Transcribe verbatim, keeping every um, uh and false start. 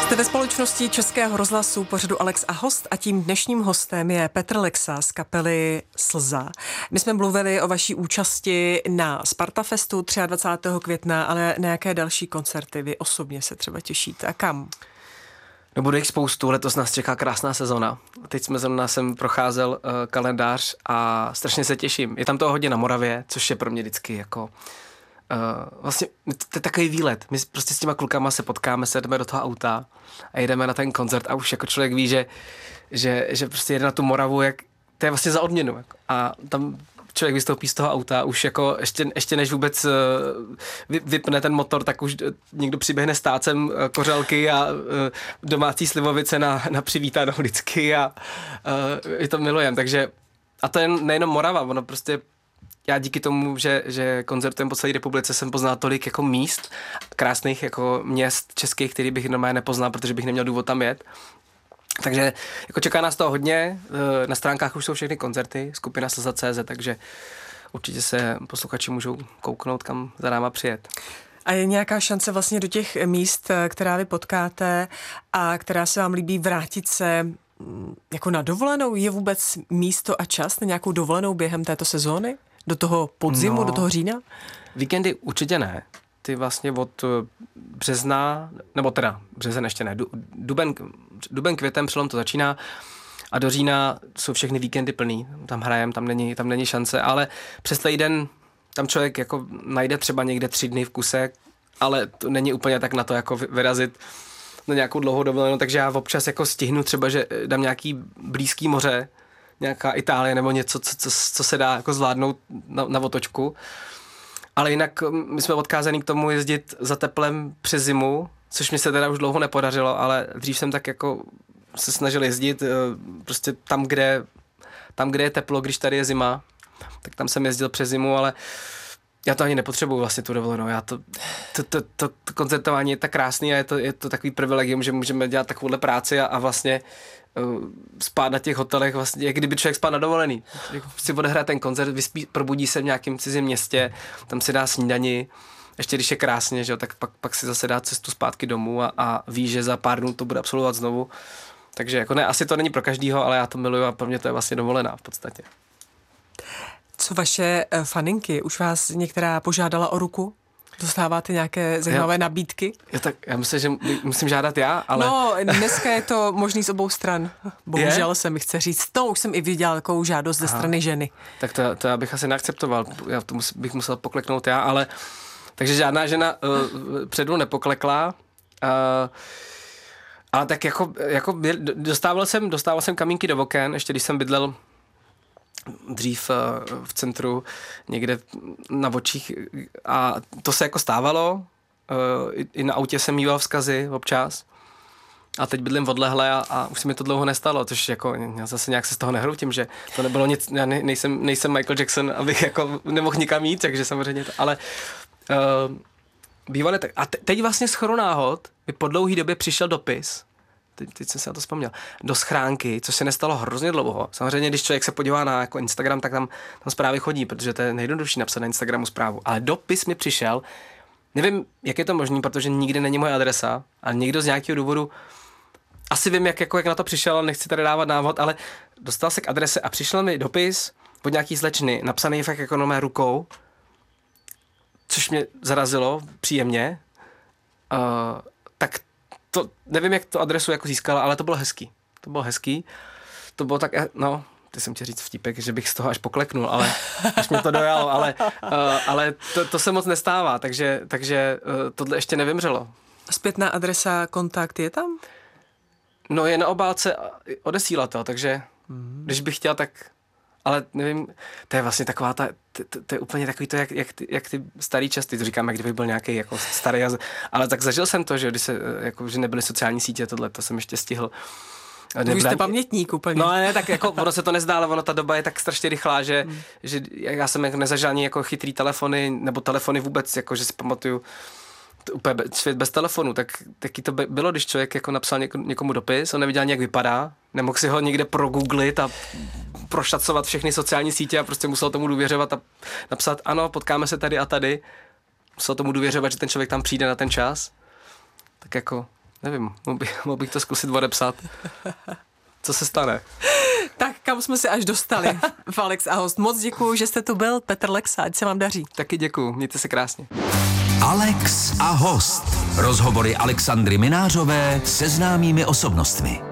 Jste ve společnosti Českého rozhlasu pořadu Alex a host a tím dnešním hostem je Petr Lexa z kapely Slza. My jsme mluvili o vaší účasti na Spartafestu dvacátého třetího května, ale na jaké další koncerty vy osobně se třeba těšíte a kam? No bude jich spoustu, letos nás čeká krásná sezona. Teď jsme zrovna jsem procházel uh, kalendář a strašně se těším. Je tam toho hodně na Moravě, což je pro mě vždycky jako... Uh, vlastně to je takový výlet. My prostě s těma klukama se potkáme, sedeme do toho auta a jedeme na ten koncert a už jako člověk ví, že, že, že prostě jede na tu Moravu, jak, to je vlastně za odměnu. Jako. A tam člověk vystoupí z toho auta, už jako ještě, ještě než vůbec uh, vy, vypne ten motor, tak už někdo přiběhne s tácem uh, kořalky a uh, domácí slivovice na, na přivítanou vždycky a uh, je to milujem. Takže a to je nejenom Morava, ono prostě já díky tomu, že, že koncertujem po celé republice, jsem poznal tolik jako míst, krásných jako měst českých, který bych normálně nepoznal, protože bych neměl důvod tam jet. Takže jako čeká nás toho hodně, na stránkách už jsou všechny koncerty, skupina slza tečka cé zet, takže určitě se posluchači můžou kouknout, kam za náma přijet. A je nějaká šance vlastně do těch míst, která vy potkáte a která se vám líbí, vrátit se jako na dovolenou? Je vůbec místo a čas na nějakou dovolenou během této sezóny? Do toho podzimu, no, do toho října? Víkendy určitě ne. Ty vlastně od března, nebo teda březen ještě ne, duben, duben květem přelom to začíná a do října jsou všechny víkendy plný. Tam hrajem, tam není, tam není šance, ale přes týden tam člověk jako najde třeba někde tři dny v kuse, ale to není úplně tak na to jako vyrazit na nějakou dlouhou dovolenou, takže já občas jako stihnu třeba, že dám nějaký blízký moře, nějaká Itálie nebo něco, co, co, co se dá jako zvládnout na, na otočku. Ale jinak my jsme odkázaný k tomu jezdit za teplem přes zimu, což mi se teda už dlouho nepodařilo, ale dřív jsem tak jako se snažil jezdit prostě tam, kde, tam, kde je teplo, když tady je zima, tak tam jsem jezdil přes zimu, ale já to ani nepotřebuju vlastně tu dovolenou. Já to, to, to, to, to koncertování je tak krásný a je to, je to takový privilegium, že můžeme dělat takovouhle práci a, a vlastně uh, spát na těch hotelech, vlastně, jak kdyby člověk spát na dovolený. Si odehraje ten koncert, vyspí, probudí se v nějakém cizím městě, tam si dá snídani, ještě když je krásně, že jo, tak pak, pak si zase dá cestu zpátky domů a, a ví, že za pár dnů to bude absolvovat znovu. Takže jako ne, asi to není pro každýho, ale já to miluju a pro mě to je vlastně dovolená v podstatě. Co vaše faninky? Už vás některá požádala o ruku? Dostáváte nějaké zajímavé já, nabídky? Já, tak, já myslím, že musím žádat já, ale... No, dneska je to možný z obou stran. Bohužel je? Se mi chce říct. To už jsem i viděl takovou žádost ze strany ženy. Tak to, to já bych asi neakceptoval. Já to mus, bych musel pokleknout já, ale... Takže žádná žena uh, předu nepoklekla. Uh, ale tak jako, jako dostával jsem, dostával jsem kamínky do oken, ještě když jsem bydlel dřív v centru, někde na očích a to se jako stávalo. I na autě jsem mýval vzkazy občas a teď bydlím odlehle a, a už se mi to dlouho nestalo, což jako já zase nějak se z toho nehroutím, že to nebylo nic, já ne, nejsem, nejsem Michael Jackson, abych jako nemohl nikam jít, takže samozřejmě to, ale uh, bývaly tak. A te, teď vlastně shodou náhod mi po dlouhý době přišel dopis, Teď, teď jsem si na to vzpomněl, do schránky, což se nestalo hrozně dlouho. Samozřejmě, když člověk se podívá na jako Instagram, tak tam, tam zprávy chodí, protože to je nejjednodušší napsat na Instagramu zprávu. Ale dopis mi přišel, nevím, jak je to možné, protože nikdy není moje adresa a někdo z nějakého důvodu, asi vím, jak, jako, jak na to přišel, ale nechci tady dávat návod, ale dostal se k adrese a přišel mi dopis od nějaký slečny, napsaný fakt jako mé rukou, což mě zarazilo příjemně. Uh, tak to, nevím, jak to adresu jako získala, ale to bylo hezký. To bylo hezký. To bylo tak, no, ty jsem chtěl říct vtípek, že bych z toho až pokleknul, ale až mě to dojalo, ale, uh, ale to, to se moc nestává, takže, takže uh, tohle ještě nevymřelo. Zpětná adresa, kontakt je tam? No je na obálce odesílat to, takže mm. když bych chtěl, tak, ale nevím, to je vlastně taková ta, to, to, to je úplně takový to, jak, jak, ty, jak ty starý časy, to říkám, jak kdybych byl nějaký jako starý, ale tak zažil jsem to, že když se, jako, že nebyly sociální sítě, tohle, to jsem ještě stihl. Vy jste pamětník úplně. No ne, tak jako ono se to nezdá, ale ono ta doba je tak strašně rychlá, že, hmm. že já jsem jako nezažil ani jako chytrý telefony, nebo telefony vůbec, jako že si pamatuju úplně svět bez telefonu, tak taky to bylo, když člověk jako napsal něk, někomu dopis, on neviděl, jak vypadá, nemohl si ho někde progooglit a prošacovat všechny sociální sítě a prostě musel tomu důvěřovat a napsat, ano, potkáme se tady a tady, musel tomu důvěřovat, že ten člověk tam přijde na ten čas, tak jako nevím, mohl bych, mohl bych to zkusit odepsat. Co se stane? Tak kam jsme se až dostali v Alex a host. Moc děkuju, že jste tu byl, Petr Lexa, ať se vám daří. Taky děkuju, mějte se krásně. Alex a host. Rozhovory Alexandry Minářové se známými osobnostmi.